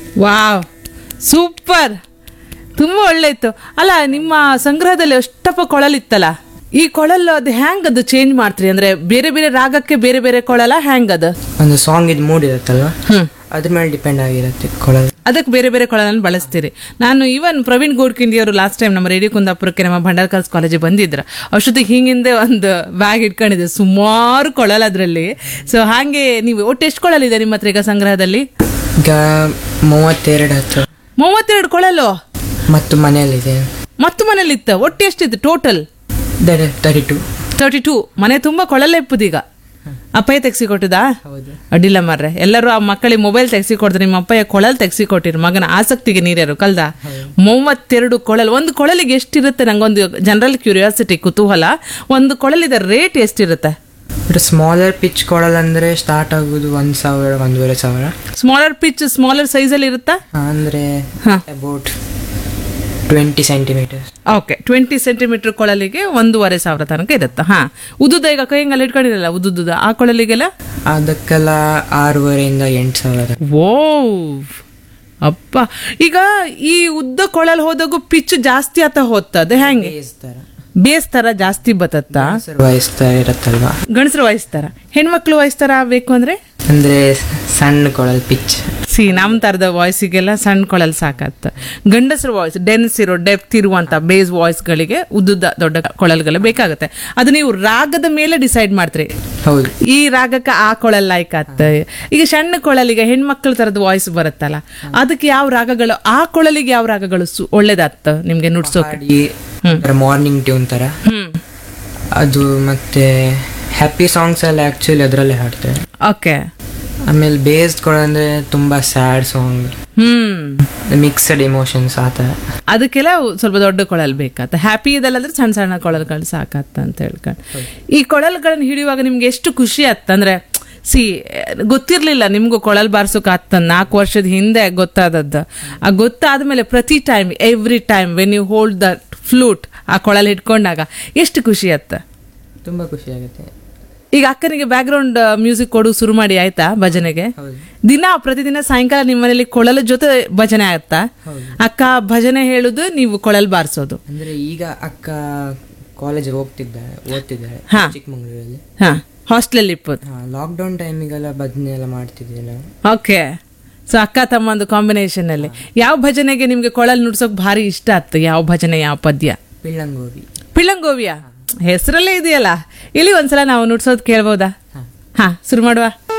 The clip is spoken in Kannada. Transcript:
ವಾವ್, ಸೂಪರ್, ತುಂಬ ಒಳ್ಳೆ ಇತ್ತು. ಅಲ್ಲ, ನಿಮ್ಮ ಸಂಗ್ರಹದಲ್ಲಿ ಅಷ್ಟಪ್ಪ ಕೊಳಲಿತ್ತಲ್ಲ, ಈ ಕೊಳಲು ಅದು ಅದು ಚೇಂಜ್ ಮಾಡ್ತೀರಿ? ಅಂದ್ರೆ ಬೇರೆ ಬೇರೆ ರಾಗಕ್ಕೆ ಬೇರೆ ಬೇರೆ ಕೊಳಲ ಅದು? ಒಂದು ಸಾಂಗ್ ಇದು ಮೂಡ್ ಇರುತ್ತಲ್ವಾ, ಅದ್ರ ಮೇಲೆ ಡಿಪೆಂಡ್ ಆಗಿರುತ್ತೆ ಕೊಳಲು. ಅದಕ್ಕೆ ಬೇರೆ ಬೇರೆ ಕೊಳಲನ್ನು ಬಳಸ್ತೀರಿ. ನಾನು ಇವನ್ ಪ್ರವೀಣ್ ಗೋಡ್ಕಿಂಡಿ ಅವರು ಲಾಸ್ಟ್ ಟೈಮ್ ನಮ್ಮ ರೇಡಿಯೋ ಕುಂದಾಪುರಕ್ಕೆ ನಮ್ಮ ಭಂಡಾರ್ಕರ್ಸ್ ಕಾಲೇಜಿಗೆ ಬಂದಿದ್ರು. ಅಷ್ಟೊತ್ತಿಗೆ ಹಿಂದೆ ಒಂದು ಬ್ಯಾಗ್ ಇಟ್ಕೊಂಡಿದ್ದೆ, ಸುಮಾರು ಕೊಳಲ್ ಅದರಲ್ಲಿ. ಸೊ ಹಾಗೆ ನೀವು ಒಟ್ಟು ಎಷ್ಟು ಕೊಳಲಿದೆ ನಿಮ್ಮ ಹತ್ರ ಈಗ ಸಂಗ್ರಹದಲ್ಲಿ? ಈಗ 32 ಹತ್ರ. 32 ಕೊಳಲು ಮತ್ತು ಮನೆಯಲ್ಲಿದೆ. ಮತ್ತು ಮನೇಲಿ ಇತ್ತ? ಒಟ್ಟು ಎಷ್ಟಿತ್ತು ಟೋಟಲ್? 32. ಮನೆ ತುಂಬಾ ಕೊಳಲೆ ಇಪ್ಪುದೀಗ. ಅಪ್ಪಯ್ಯ ತೆಗ್ಸಿ ಕೊಟ್ಟಿದಾ? ಅಡ್ಡಿಲ್ಲ ಮಾರ್ರೆ, ಎಲ್ಲರೂ ಆ ಮಕ್ಕಳಿಗೆ ಮೊಬೈಲ್ ತೆಗ್ಸಿ ಕೊಡ್ತಾರೆ, ನಿಮ್ಮ ಅಪ್ಪಯ್ಯ ಕೊಳಲ್ ತೆಗ್ಸಿ ಕೊಟ್ಟಿರು, ಮಗನ ಆಸಕ್ತಿಗೆ ನೀರ್ಯಾರು ಕಲ್ದ. 32 ಕೊಳಲ್. ಒಂದು ಕೊಳಲಿಗೆ ಎಷ್ಟಿರುತ್ತೆ? ನಂಗೊಂದು ಜನರಲ್ ಕ್ಯೂರಿಯಾಸಿಟಿ, ಕುತೂಹಲ. ಒಂದು ಕೊಳಲಿದ ರೇಟ್ ಎಷ್ಟಿರುತ್ತೆ? ಸ್ಮಾಲರ್ ಪಿಚ್ ಕೊಳಲ್ ಅಂದ್ರೆ ಸ್ಟಾರ್ಟ್ ಆಗುದು 1,000, 1,500. ಸ್ಮಾಲರ್ ಪಿಚ್ ಸ್ಮಾಲರ್ ಸೈಜ್ ಅಲ್ಲಿ ಇರುತ್ತಾ? ಅಂದ್ರೆ ಅಬೌಟ್ 20 ಸೆಂಟಿಮೀಟರ್. ಓಕೆ, 20 ಸೆಂಟಿಮೀಟರ್ ಕೊಳಲಿಗೆ 1,500 ತನಕ ಇರುತ್ತಾ? ಹಾ. ಉದ್ದುದ ಈಗ ಕೈಯಂಗಲ್ಲಿ ಇಟ್ಕೊಂಡಿರಲ್ಲ, ಉದ್ದುದ ಆ ಕೊಳಲಿಗೆಲ್ಲ ಅದಕ್ಕೆಲ್ಲ 6,500 8,000. ಓ ಅಪ್ಪ, ಈಗ ಈ ಉದ್ದ ಕೊಳಲ್ ಹೋದಾಗೂ ಪಿಚ್ ಜಾಸ್ತಿ ಆತ ಹೋಗ್ತದೆ, ಹೆಂಗೆ? ಬೇಸ್ ತರ ಜಾಸ್ತಿ ಬತ್ತ? ವಾಯಿಸ್ತಾ ಇರತ್ತಲ್ವಾ, ಗಂಡಸರು ವಾಯಿಸ್ತಾರ, ಹೆಣ್ಮಕ್ಳು ವಾಯಿಸ್ತಾರ ಬೇಕು ಅಂದ್ರೆ ಸಣ್ಣ ಕೊಳಲ್ ಪಿಚ್. ನಮ್ ತರದ ವಾಯ್ಸಿಗೆಲ್ಲ ಸಣ್ಣ ಕೊಳಲ್ ಸಾಕತ್ತ. ಗಂಡಸರ ವಾಯ್ಸ್ ಡೆಪ್ತ್ ಇರುವಂತ ಬೇಸ್ ವಾಯ್ಸ್ ಗಳಿಗೆ ಉದ್ದುದ ದೊಡ್ಡ ಕೊಳಲ್ಗಳು ಬೇಕಾಗುತ್ತೆ. ಅದು ನೀವು ರಾಗದ ಮೇಲೆ ಡಿಸೈಡ್ ಮಾಡ್ತೀರಿ, ಈ ರಾಗಕ್ಕೆ ಆ ಕೊಳಲ್ ಲೈಕ್ ಆತ. ಈಗ ಸಣ್ಣ ಕೊಳಲಿಗೆ ಹೆಣ್ಮಕ್ಳ ತರದ ವಾಯ್ಸ್ ಬರುತ್ತಲ್ಲ, ಅದಕ್ಕೆ ಯಾವ ರಾಗಗಳು, ಆ ಕೊಳಲಿಗೆ ಯಾವ ರಾಗಗಳು ಒಳ್ಳೇದಾಗ್ತ ನಿಮ್ಗೆ ನುಡ್ಸೋಕೆ? ಮಾರ್ನಿಂಗ್ ಟ್ಯೂನ್ ತರ ಅದು. ಮತ್ತೆ ಹ್ಯಾಪಿ ಸಾಂಗ್ಸ್ ಎಲ್ಲ ಆಕ್ಚುಲಿ ಅದರಲ್ಲೇ ಹಾಡ್ತೇವೆ. ಓಕೆ. ಆಮೇಲೆ ಬೇಸ್ಡ್ ಕೊಳಂದ್ರೆ ತುಂಬಾ ಸ್ಯಾಡ್ ಸಾಂಗ್, ಮಿಕ್ಸ್ಡ್ ಎಮೋಷನ್ಸ್ ಆತ, ಅದಕ್ಕೆಲ್ಲ ಸ್ವಲ್ಪ ದೊಡ್ಡ ಕೊಳಲ್ ಬೇಕಾತ. ಹ್ಯಾಪಿ ಇದಲ್ಲಂದ್ರೆ ಸಣ್ಣ ಸಣ್ಣ ಕೊಳಲ್ಗಳು ಸಾಕತ್ತ ಅಂತ ಹೇಳ್ಕೊಂಡು. ಈ ಕೊಳಲ್ಗಳನ್ನ ಹಿಡಿಯುವಾಗ ನಿಮ್ಗೆ ಎಷ್ಟು ಖುಷಿ ಆತ್ತ ಅಂದ್ರೆ, ಗೊತ್ತಿರ್ಲಿಲ್ಲ ನಿಮ್ಗೂ ಕೊಳಲ್ ಬಾರ್ಸೋಕ್ ಆತ. 4 ವರ್ಷದ ಹಿಂದೆ ಗೊತ್ತಾದದ್ದು. ಆ ಗೊತ್ತಾದ್ಮೇಲೆ ಪ್ರತಿ time, every time when you hold the flute, ಆ ಕೊಳಲ್ ಹಿಡ್ಕೊಂಡಾಗ ಎಷ್ಟು ಖುಷಿ ಆತ್ತ? ತುಂಬಾ ಖುಷಿ ಆಗುತ್ತೆ. ಈಗ ಅಕ್ಕನಿಗೆ ಬ್ಯಾಕ್ ಗ್ರೌಂಡ್ ಮ್ಯೂಸಿಕ್ ಕೊಡು ಶುರು ಮಾಡಿ ಆಯ್ತಾ ಭಜನೆಗೆ? ಪ್ರತಿದಿನ ಸಾಯಂಕಾಲ ನಿಮ್ಮ ಮನೇಲಿ ಕೊಳಲ ಜೊತೆ ಭಜನೆ ಆಗುತ್ತಾ? ಅಕ್ಕ ಭಜನೆ ಹೇಳುದು, ನೀವು ಕೊಳಲ್ ಬಾರಿಸೋದು? ಅಂದ್ರೆ ಈಗ ಅಕ್ಕ ಕಾಲೇಜ್ ಓದ್ತಿದ್ದಾಳೆ ಚಿಕ್ಕಮಂಗ್ಳೂರಲ್ಲಿ. ಹಾಸ್ಟೆಲ್ ಇಪ್ಪತ್ತು. ಲಾಕ್ಡೌನ್ ಟೈಮಿಗೆಲ್ಲ ಭಜನೆ ಎಲ್ಲ ಮಾಡ್ತಿದ್ವಿ ನಾವು. ಓಕೆ. ಸೊ ಅಕ್ಕ ತಮ್ಮ ಒಂದು ಕಾಂಬಿನೇಷನ್ ಅಲ್ಲಿ ಯಾವ ಭಜನೆಗೆ ನಿಮ್ಗೆ ಕೊಳಲ್ ನುಡ್ಸೋಕ್ ಭಾರಿ ಇಷ್ಟ ಆಯ್ತು? ಯಾವ ಭಜನೆ, ಯಾವ ಪದ್ಯ? ಪಿಳ್ಳಂಗೋವಿಯ ಹೆಸರಲ್ಲೇ ಇದೆಯಲ್ಲ. ಇಲ್ಲಿ ಒಂದ್ಸಲ ನಾವು ನುಡ್ಸೋದ್ ಕೇಳ್ಬೋದಾ? ಹಾ, ಶುರು ಮಾಡುವ.